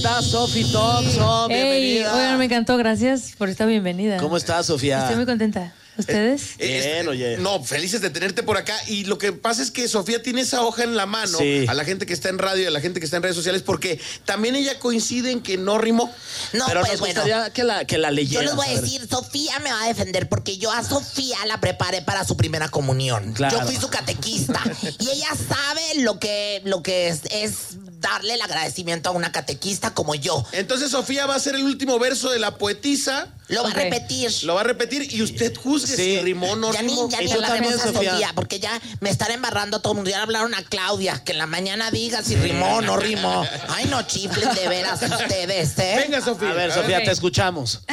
¿Cómo estás, Sofi Thompson? Bienvenida. Oigan, me encantó, gracias por esta bienvenida. ¿Cómo estás, Sofía? Estoy muy contenta. ¿Ustedes? Bien, oye. No, felices de tenerte por acá. Y lo que pasa es que Sofía tiene esa hoja en la mano, sí, a la gente que está en radio y a la gente que está en redes sociales, porque también ella coincide en que no rimó. No, pero pues nos bueno, gustaría que la leyeras. yo les voy a ver. decir, Sofía me va a defender porque yo a Sofía la preparé para su primera comunión. Claro. Yo fui su catequista y ella sabe lo que es darle el agradecimiento a una catequista como yo. Entonces Sofía va a hacer el último verso de la poetisa. Lo va Ok. a repetir. Lo va a repetir y usted juzgue Sí. si rimó o no Ya ni rimó. Y le tú también, hablaremos a Sofía. Sofía, porque ya me están embarrando a todo el mundo. Ya hablaron a Claudia, que en la mañana diga si rimó o no rimó. Ay, no chiflen de veras ustedes, ¿eh? Venga, Sofía. A ver, Sofía, Ok. te escuchamos.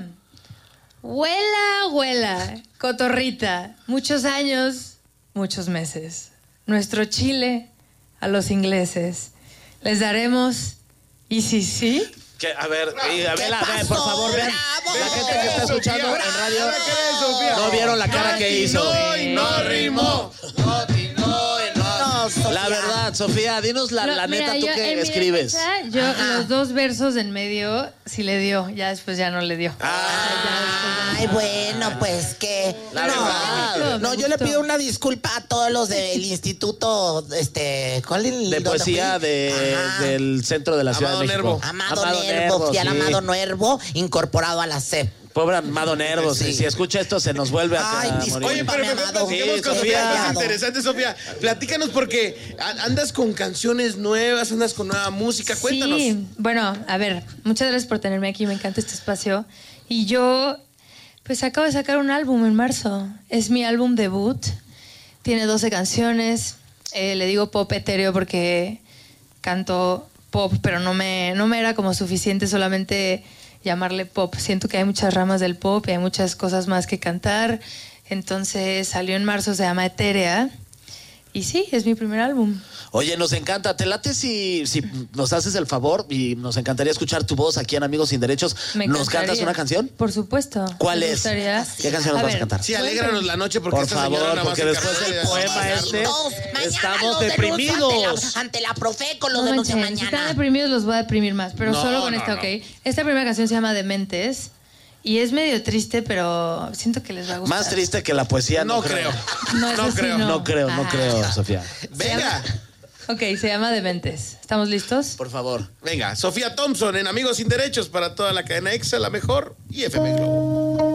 Huela, huela, cotorrita. Muchos años, muchos meses. Nuestro Chile a los ingleses. Les daremos, y si sí, A ver, ¿Qué por pasó? favor, vean. ¡Bravo! La gente que está escuchando Sofía. en radio. Ahora, ¿qué es, Sofía? No vieron la cara que hizo. No, y no rimó. No, Sofía. La verdad, Sofía, dinos la No, neta, mira, tú yo, que en mi escribes. defensa, yo Ajá. los dos versos en medio sí le dio, ya después ya no le dio. Ay, bueno, pues que La verdad. no, Me yo le gustó. pido una disculpa a todos los del instituto, ¿cuál es el De dónde poesía fui? Ajá. del centro de la Ciudad Amado de México. Nervo. Amado Nervo, fui al sí. Amado Nervo, incorporado a la CEP. Pobre Amado Nervo, Sí. si escucha esto se nos vuelve a Ay, morir. disculpa. Oye, pero mejor Amado. platiquemos Sí, con Sofía. Sofía. Es interesante, Sofía. Platícanos porque andas con canciones nuevas, andas con nueva música. Cuéntanos. Sí, bueno, a ver, muchas gracias por tenerme aquí, me encanta este espacio. Y yo, pues acabo de sacar un álbum en marzo. Es mi álbum debut. Tiene 12 canciones. Le digo pop etéreo porque canto pop, pero no me era como suficiente solamente llamarle pop. Siento que hay muchas ramas del pop y hay muchas cosas más que cantar. Entonces salió en marzo, se llama Etérea. Y sí, es mi primer álbum. Oye, nos encanta. ¿Te late si nos haces el favor? Y nos encantaría escuchar tu voz aquí en Amigos Sin Derechos. Me ¿Nos encantaría. cantas una canción? Por supuesto. ¿Cuál Me es? gustaría. ¿Qué canción nos vas a cantar? Sí, alégranos la noche porque Por esta favor, señora nada más porque se después encarga del de- poema este, Mañana estamos los deprimidos. denuncian ante la Profeco, los No denuncian manchen, si están mañana. deprimidos los voy a deprimir más, pero No, solo con no, esta, no. ¿ok? Esta primera canción se llama Dementes y es medio triste, pero siento que les va a gustar. Más triste que la poesía, No creo. No, eso No sí, creo. No creo, Ajá. Sofía. Venga. Ok, se llama Dementes. ¿Estamos listos? Por favor. Venga, Sofía Thompson en Amigos Sin Derechos para toda la cadena EXA, la mejor, y FM Globo.